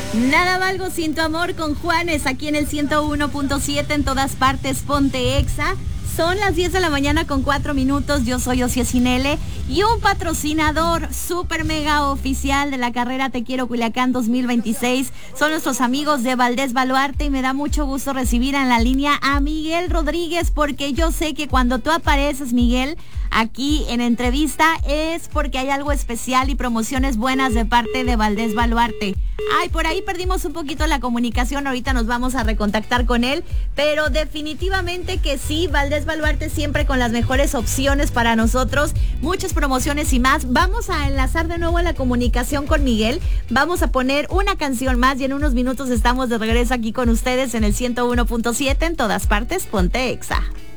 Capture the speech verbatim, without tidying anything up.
Nada valgo sin tu amor con Juanes, aquí en el ciento uno punto siete, en todas partes, ponte Exa. Son las diez de la mañana con cuatro minutos, yo soy Osia Cinele y un patrocinador super mega oficial de la carrera Te Quiero Culiacán dos mil veintiséis son nuestros amigos de Valdés Baluarte, y me da mucho gusto recibir en la línea a Miguel Rodríguez, porque yo sé que cuando tú apareces, Miguel, aquí en entrevista es porque hay algo especial y promociones buenas de parte de Valdés Baluarte. Ay, por ahí perdimos un poquito la comunicación, ahorita nos vamos a recontactar con él, pero definitivamente que sí, Valdés Baluarte siempre con las mejores opciones para nosotros, muchas promociones y más. Vamos a enlazar de nuevo la comunicación con Miguel, vamos a poner una canción más y en unos minutos estamos de regreso aquí con ustedes en el ciento uno punto siete, en todas partes, ponte Exa.